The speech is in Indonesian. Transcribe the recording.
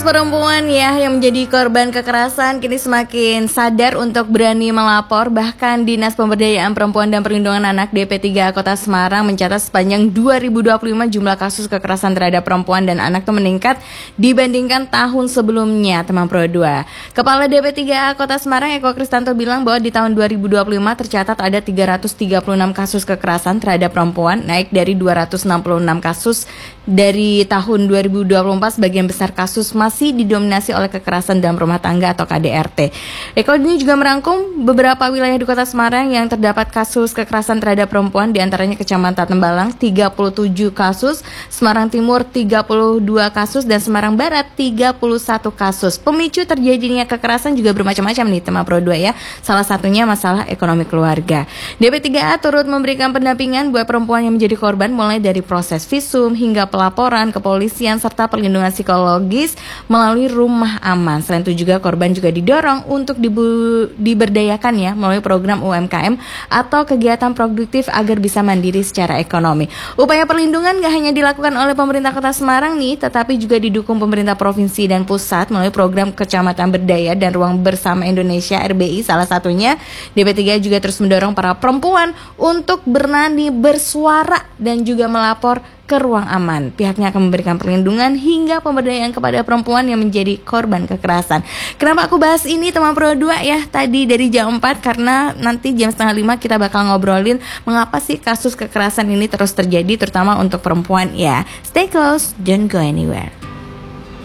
Perempuan ya yang menjadi korban kekerasan kini semakin sadar untuk berani melapor. Bahkan Dinas Pemberdayaan Perempuan dan Perlindungan Anak DP3 Kota Semarang mencatat sepanjang 2025 jumlah kasus kekerasan terhadap perempuan dan anak itu meningkat dibandingkan tahun sebelumnya, teman Pro 2. Kepala DP3 Kota Semarang Eko Kristanto bilang bahwa di tahun 2025 tercatat ada 336 kasus kekerasan terhadap perempuan, naik dari 266 kasus dari tahun 2024. Sebagian besar kasus masih didominasi oleh kekerasan dalam rumah tangga atau KDRT. Eko ini juga merangkum beberapa wilayah di Kota Semarang yang terdapat kasus kekerasan terhadap perempuan, diantaranya Kecamatan Tembalang 37 kasus, Semarang Timur 32 kasus, dan Semarang Barat 31 kasus. Pemicu terjadinya kekerasan juga bermacam-macam nih, teman Pro 2 ya. Salah satunya masalah ekonomi keluarga. DP3A turut memberikan pendampingan buat perempuan yang menjadi korban, mulai dari proses visum hingga pelaporan, kepolisian, serta perlindungan psikologis melalui rumah aman. Selain itu juga korban juga didorong untuk diberdayakan ya melalui program UMKM atau kegiatan produktif agar bisa mandiri secara ekonomi. Upaya perlindungan gak hanya dilakukan oleh pemerintah Kota Semarang nih, tetapi juga didukung pemerintah provinsi dan pusat melalui program Kecamatan Berdaya dan Ruang Bersama Indonesia RBI. Salah satunya DP3 juga terus mendorong para perempuan untuk berani bersuara dan juga melapor ke ruang aman. Pihaknya akan memberikan perlindungan hingga pemberdayaan kepada perempuan yang menjadi korban kekerasan. Kenapa aku bahas ini, teman Pro 2 ya, tadi dari jam 4, karena nanti jam setengah 5 kita bakal ngobrolin mengapa sih kasus kekerasan ini terus terjadi, terutama untuk perempuan ya. Stay close, don't go anywhere.